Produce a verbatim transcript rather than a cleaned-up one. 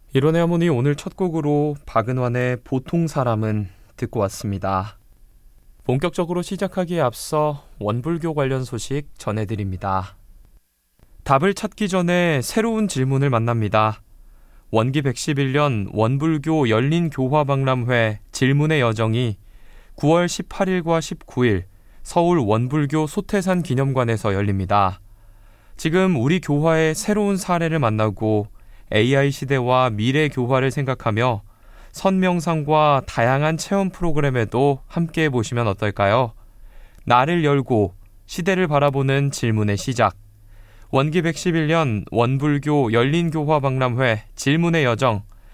이론의 하모니 오늘 첫 곡으로 박은환의 보통 사람은 듣고 왔습니다. 본격적으로 시작하기에 앞서 원불교 관련 소식 전해드립니다. 답을 찾기 전에 새로운 질문을 만납니다. 원기 백십일 년 원불교 열린교화박람회 질문의 여정이 구월 십팔일과 십구일 서울 원불교 소태산 기념관에서 열립니다. 지금 우리 교화의 새로운 사례를 만나고 에이아이 시대와 미래 교화를 생각하며 선명상과 다양한 체험 프로그램에도 함께해 보시면 어떨까요? 나를 열고 시대를 바라보는 질문의 시작. 원기 백십일 년 원불교 열린교화박람회 질문의 여정